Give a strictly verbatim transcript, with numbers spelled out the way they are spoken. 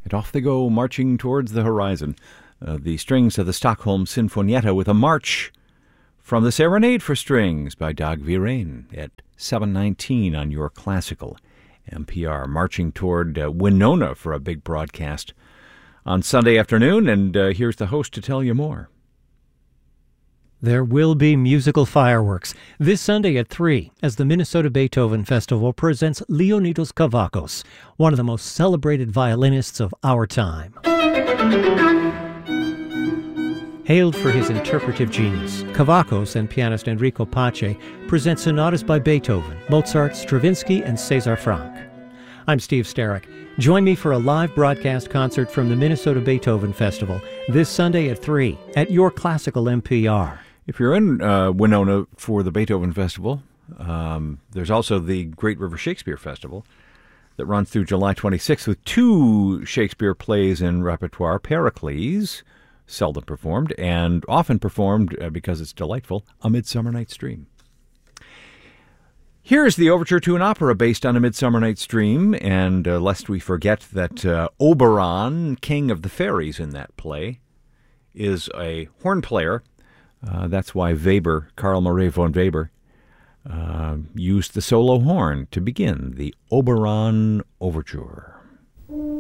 And off they go, marching towards the horizon. Uh, the strings of the Stockholm Sinfonietta with a march from the Serenade for Strings by Dag Viren at seven nineteen on your classical N P R, marching toward uh, Winona for a big broadcast on Sunday afternoon. And uh, here's the host to tell you more. There will be musical fireworks this Sunday at three as the Minnesota Beethoven Festival presents Leonidas Kavakos, one of the most celebrated violinists of our time. Hailed for his interpretive genius, Kavakos and pianist Enrico Pace present sonatas by Beethoven, Mozart, Stravinsky, and César Franck. I'm Steve Sterrick. Join me for a live broadcast concert from the Minnesota Beethoven Festival this Sunday at three at your classical N P R. If you're in uh, Winona for the Beethoven Festival, um, there's also the Great River Shakespeare Festival that runs through July twenty-sixth with two Shakespeare plays in repertoire, Pericles, seldom performed, and often performed, uh, because it's delightful, A Midsummer Night's Dream. Here's the overture to an opera based on A Midsummer Night's Dream, and uh, lest we forget that uh, Oberon, king of the fairies in that play, is a horn player. Uh, that's why Weber, Karl Maria von Weber, uh, used the solo horn to begin the Oberon Overture.